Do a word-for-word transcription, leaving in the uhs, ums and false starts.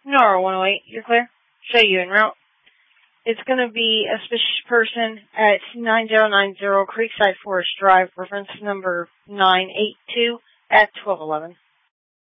Nora one oh eight, you're clear. Show you en route. It's going to be a suspicious person at nine zero nine zero Creekside Forest Drive, reference number nine eight two at twelve eleven.